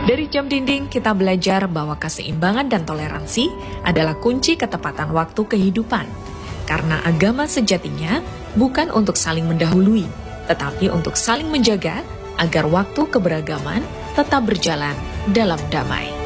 Dari Jam Dinding, kita belajar bahwa keseimbangan dan toleransi adalah kunci ketepatan waktu kehidupan. Karena agama sejatinya bukan untuk saling mendahului, tetapi untuk saling menjaga agar waktu keberagaman tetap berjalan dalam damai.